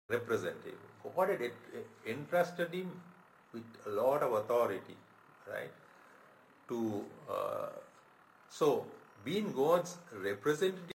representative. God had entrusted him with a lot of authority, right? To so being God's representative